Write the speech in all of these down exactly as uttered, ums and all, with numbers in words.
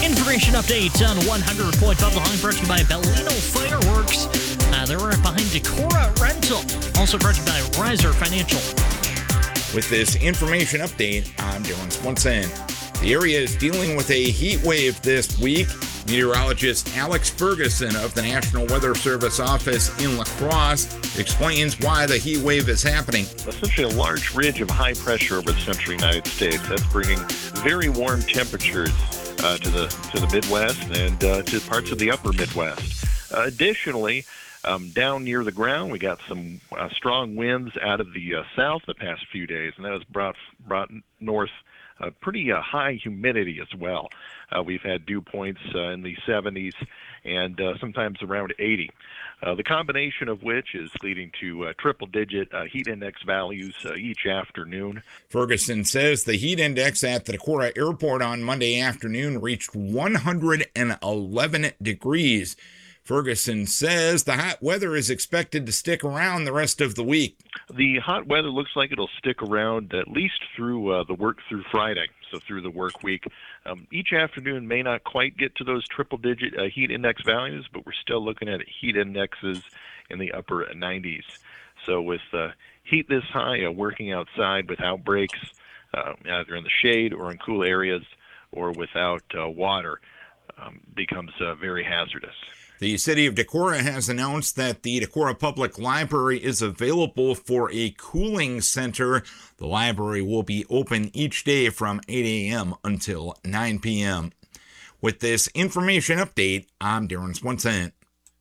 Information update on one hundred point five The Line, brought to you by Bellino Fireworks. Uh, they're right behind Decora Rental. Also brought to you by Riser Financial. With this information update, I'm Dylan Swanson. The area is dealing with a heat wave this week. Meteorologist Alex Ferguson of the National Weather Service office in La Crosse explains why the heat wave is happening. Essentially a large ridge of high pressure over the central United States. That's bringing very warm temperatures uh, to the to the Midwest and uh, to parts of the upper Midwest. Uh, additionally, um, down near the ground, we got some uh, strong winds out of the uh, south the past few days, and that has brought brought north uh, pretty uh, high humidity as well. Uh, we've had dew points uh, in the seventies and uh, sometimes around eighty. Uh, the combination of which is leading to uh, triple-digit uh, heat index values uh, each afternoon. Ferguson says the heat index at the Decorah Airport on Monday afternoon reached one hundred eleven degrees. Ferguson says the hot weather is expected to stick around the rest of the week. The hot weather looks like it'll stick around at least through uh, the work through Friday, so through the work week. Um, each afternoon may not quite get to those triple-digit uh, heat index values, but we're still looking at heat indexes in the upper nineties. So with uh, heat this high, uh, working outside without breaks, uh, either in the shade or in cool areas or without uh, water, um, becomes uh, very hazardous. The city of Decorah has announced that the Decorah Public Library is available for a cooling center. The library will be open each day from eight a.m. until nine p.m. With this information update, I'm Darren Swanson.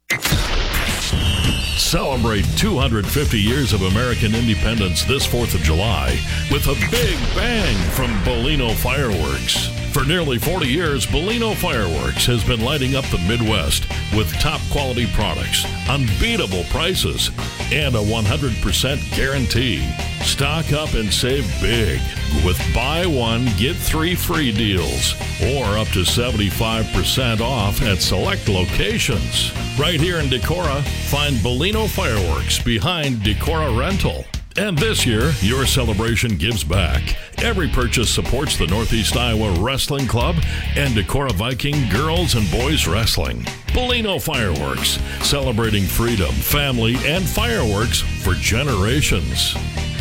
Celebrate two hundred fifty years of American independence this fourth of July with a big bang from Bellino Fireworks. For nearly forty years, Bellino Fireworks has been lighting up the Midwest with top quality products, unbeatable prices, and a one hundred percent guarantee. Stock up and save big with buy one, get three free deals or up to seventy-five percent off at select locations. Right here in Decorah, find Bellino Fireworks behind Decora Rental. And this year, your celebration gives back. Every purchase supports the Northeast Iowa Wrestling Club and Decorah Viking Girls and Boys Wrestling. Bellino Fireworks, celebrating freedom, family, and fireworks for generations.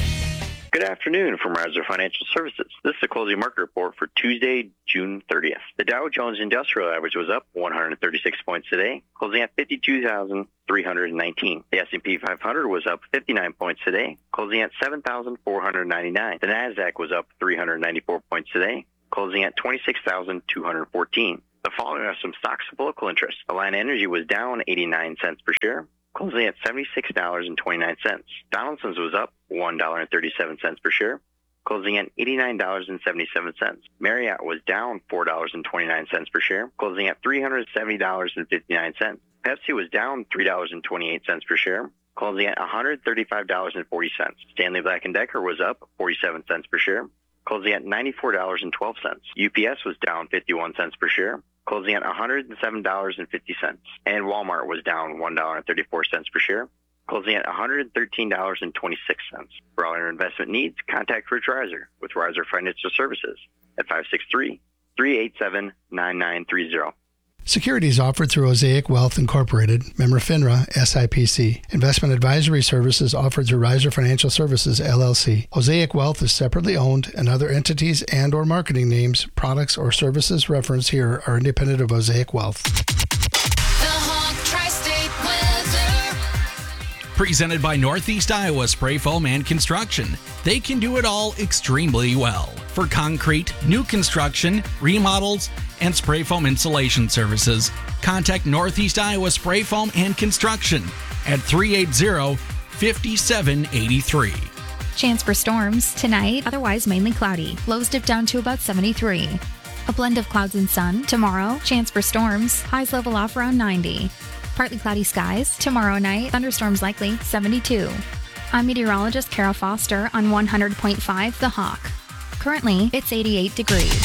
Good afternoon from Riser Financial Services. This is the closing market report for Tuesday, June thirtieth. The Dow Jones Industrial Average was up one hundred thirty-six points today, closing at fifty-two thousand three hundred nineteen. The S and P five hundred was up fifty-nine points today, closing at seven thousand four hundred ninety-nine. The Nasdaq was up three hundred ninety-four points today, closing at twenty-six thousand two hundred fourteen. The following are some stocks of local interest. Alliant Energy was down eighty-nine cents per share, closing at seventy-six dollars and twenty-nine cents. Donaldson's was up one dollar and thirty-seven cents per share, closing at eighty-nine dollars and seventy-seven cents. Marriott was down four dollars and twenty-nine cents per share, closing at three hundred seventy dollars and fifty-nine cents. Pepsi was down three dollars and twenty-eight cents per share, closing at one hundred thirty-five dollars and forty cents. Stanley Black and Decker was up forty-seven cents per share, closing at ninety-four dollars and twelve cents. U P S was down fifty-one cents per share, closing at one hundred seven dollars and fifty cents. And Walmart was down one dollar and thirty-four cents per share, closing at one hundred thirteen dollars and twenty-six cents. For all your investment needs, contact Rich Riser with Riser Financial Services at five six three, three eight seven, nine nine three zero. Securities offered through Osaic Wealth Incorporated, member FINRA, S I P C. Investment advisory services offered through Riser Financial Services, L L C. Osaic Wealth is separately owned, and other entities and or marketing names, products, or services referenced here are independent of Osaic Wealth. Presented by Northeast Iowa Spray Foam and Construction. They can do it all extremely well. For concrete, new construction, remodels, and spray foam insulation services, contact Northeast Iowa Spray Foam and Construction at three eight zero, five seven eight three. Chance for storms tonight, otherwise mainly cloudy. Lows dip down to about seventy-three. A blend of clouds and sun tomorrow. Chance for storms, highs level off around ninety. Partly cloudy skies. Tomorrow night, thunderstorms likely, seventy-two. I'm meteorologist Kara Foster on one hundred point five The Hawk. Currently, it's eighty-eight degrees.